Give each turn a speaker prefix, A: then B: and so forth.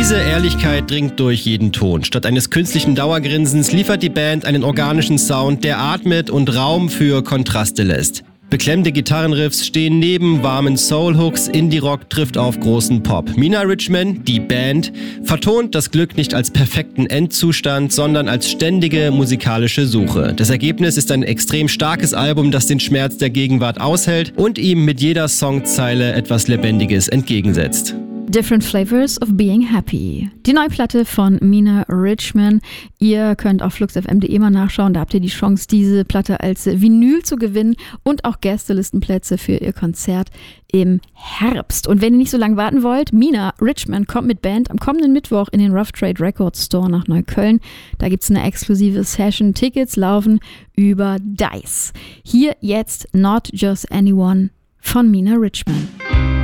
A: Diese Ehrlichkeit dringt durch jeden Ton. Statt eines künstlichen Dauergrinsens liefert die Band einen organischen Sound, der atmet und Raum für Kontraste lässt. Beklemmende Gitarrenriffs stehen neben warmen Soul-Hooks, Indie-Rock trifft auf großen Pop. Mina Richman, die Band, vertont das Glück nicht als perfekten Endzustand, sondern als ständige musikalische Suche. Das Ergebnis ist ein extrem starkes Album, das den Schmerz der Gegenwart aushält und ihm mit jeder Songzeile etwas Lebendiges entgegensetzt.
B: Different Flavors of Being Happy. Die neue Platte von Mina Richman. Ihr könnt auf fluxfm.de mal nachschauen. Da habt ihr die Chance, diese Platte als Vinyl zu gewinnen und auch Gästelistenplätze für ihr Konzert im Herbst. Und wenn ihr nicht so lange warten wollt, Mina Richman kommt mit Band am kommenden Mittwoch in den Rough Trade Records Store nach Neukölln. Da gibt es eine exklusive Session. Tickets laufen über Dice. Hier jetzt Not Just Anyone von Mina Richman.